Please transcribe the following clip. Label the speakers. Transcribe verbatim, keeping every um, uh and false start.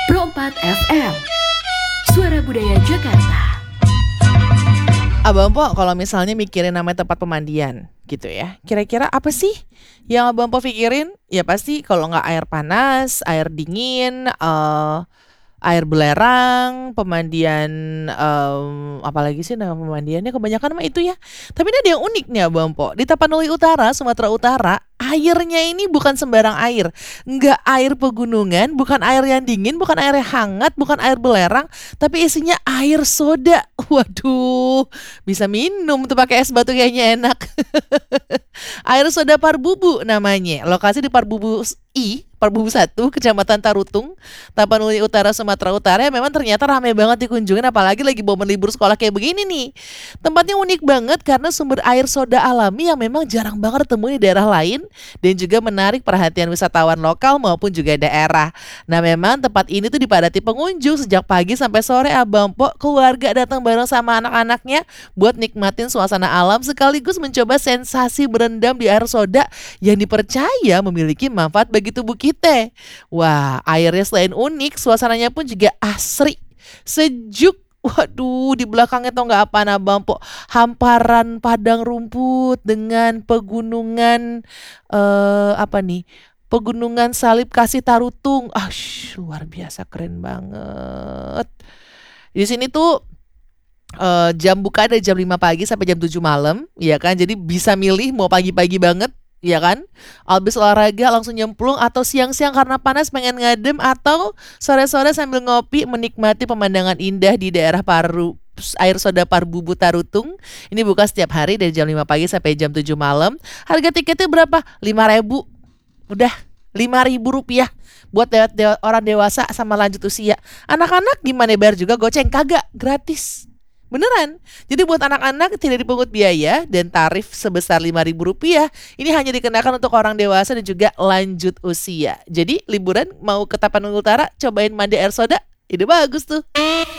Speaker 1: Pro empat F M, Suara Budaya Jakarta.
Speaker 2: Abang Po, kalau misalnya mikirin namanya tempat pemandian gitu ya, kira-kira apa sih yang Abang Po pikirin? Ya pasti kalau nggak air panas, air dingin, eh, air belerang, pemandian, em, apalagi sih nama pemandiannya kebanyakan mah itu ya. Tapi ini ada yang unik nih Abang Po. Di Tapanuli Utara, Sumatera Utara, airnya ini bukan sembarang air. Nggak air pegunungan, bukan air yang dingin, bukan air yang hangat, bukan air belerang, tapi isinya air soda. Waduh, bisa minum tuh pakai es batu kayaknya enak. Air soda Parbubu namanya. Lokasi di Parbubu I, Parbubu satu, Kecamatan Tarutung, Tapanuli Utara, Sumatera Utara. Ya, memang ternyata ramai banget dikunjungin, apalagi lagi momen libur sekolah kayak begini nih. Tempatnya unik banget karena sumber air soda alami yang memang jarang banget ditemuin di daerah lain dan juga menarik perhatian wisatawan lokal maupun juga daerah. Nah, memang tempat ini tuh dipadati pengunjung sejak pagi sampai sore Abang Po. Keluarga datang bareng sama anak-anaknya buat nikmatin suasana alam sekaligus mencoba sensasi berendam di air soda yang dipercaya memiliki manfaat bagi tubuh kita. Wah, airnya selain unik, suasananya pun juga asri, sejuk. Waduh, di belakangnya tau nggak apa Abang Po? Hamparan padang rumput dengan pegunungan, eh apa nih? Pegunungan Salib Kasih Tarutung. Ah, shh, luar biasa keren banget. Di sini tuh eh, jam buka dari jam lima pagi sampai jam tujuh malam, ya kan? Jadi bisa milih mau pagi-pagi banget, ya kan? Habis olahraga langsung nyemplung atau siang-siang karena panas pengen ngadem atau sore-sore sambil ngopi menikmati pemandangan indah di daerah Paru air soda Parbubu Tarutung. Ini buka setiap hari dari jam lima pagi sampai jam tujuh malam. Harga tiketnya berapa? lima ribu. Udah lima ribu rupiah buat dewa, dewa, orang dewasa sama lanjut usia. Anak-anak gimana bayar juga goceng? Kagak, gratis. Beneran. Jadi buat anak-anak tidak dipungut biaya dan tarif sebesar lima ribu rupiah. Ini hanya dikenakan untuk orang dewasa dan juga lanjut usia. Jadi liburan mau ke Tapanuli Utara, cobain mandi air soda. Ide bagus tuh.